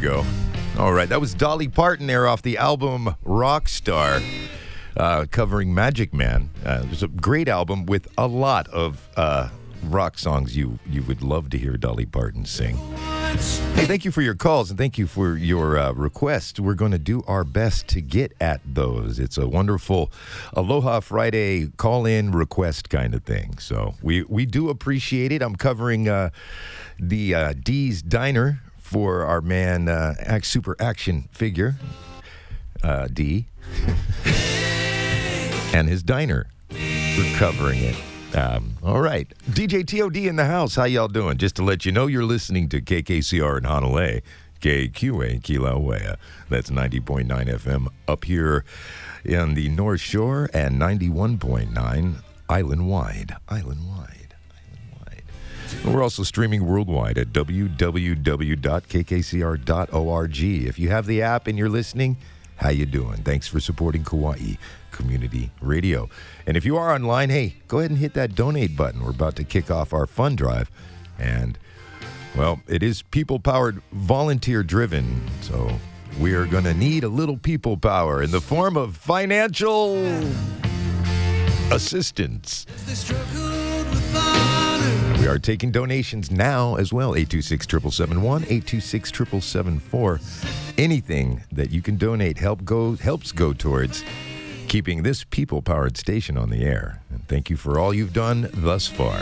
go. All right, that was Dolly Parton there off the album Rockstar, covering Magic Man. It's a great album with a lot of rock songs you would love to hear Dolly Parton sing. Hey, thank you for your calls and thank you for your requests. We're going to do our best to get at those. It's a wonderful Aloha Friday call-in request kind of thing. So we do appreciate it. I'm covering the Dee's Diner for our man, super action figure, D, and his diner. We're covering it. All right. DJ TOD in the house. How y'all doing? Just to let you know, you're listening to KKCR in Honolulu, KQA Kilauea. That's 90.9 FM up here in the North Shore and 91.9 island-wide. And we're also streaming worldwide at www.kkcr.org. If you have the app and you're listening, how you doing? Thanks for supporting Kauai Community Radio. And if you are online, hey, go ahead and hit that donate button. We're about to kick off our fund drive. And, well, it is people-powered, volunteer-driven. So we are going to need a little people power in the form of financial assistance. We are taking donations now as well. 826-771, 826-774. Anything that you can donate helps go towards keeping this people-powered station on the air. And thank you for all you've done thus far.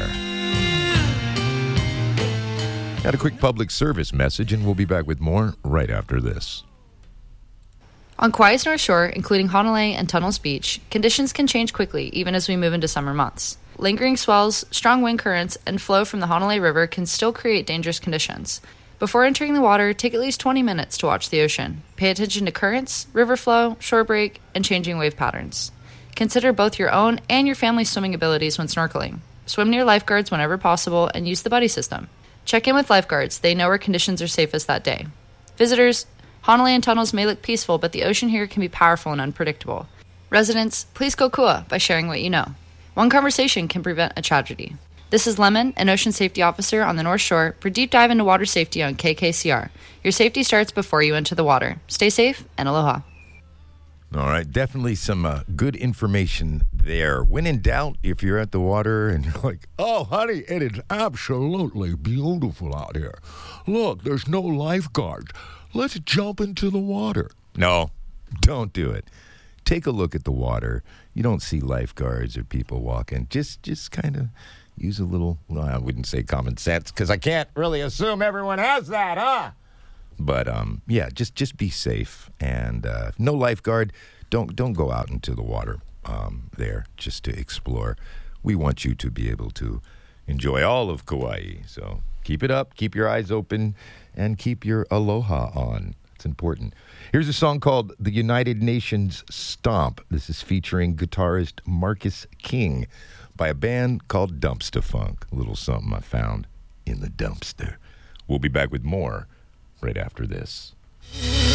Got a quick public service message, and we'll be back with more right after this. On Kauai's North Shore, including Honolulu and Tunnels Beach, conditions can change quickly even as we move into summer months. Lingering swells, strong wind currents, and flow from the Honolulu River can still create dangerous conditions. Before entering the water, take at least 20 minutes to watch the ocean. Pay attention to currents, river flow, shore break, and changing wave patterns. Consider both your own and your family's swimming abilities when snorkeling. Swim near lifeguards whenever possible and use the buddy system. Check in with lifeguards. They know where conditions are safest that day. Visitors, Honolulu and Tunnels may look peaceful, but the ocean here can be powerful and unpredictable. Residents, please go kua by sharing what you know. One conversation can prevent a tragedy. This is Lemon, an ocean safety officer on the North Shore, for Deep Dive into Water Safety on KKCR. Your safety starts before you enter the water. Stay safe and aloha. All right, definitely some good information there. When in doubt, if you're at the water and you're like, oh, honey, it is absolutely beautiful out here. Look, there's no lifeguards. Let's jump into the water. No, don't do it. Take a look at the water. You don't see lifeguards or people walking. Just kind of use a little, well, I wouldn't say common sense, because I can't really assume everyone has that, huh? But, yeah, just be safe. And no lifeguard, don't go out into the water there just to explore. We want you to be able to enjoy all of Kauai. So keep it up, keep your eyes open, and keep your aloha on. It's important. Here's a song called The United Nations Stomp. This is featuring guitarist Marcus King by a band called Dumpster Funk. A little something I found in the dumpster. We'll be back with more right after this.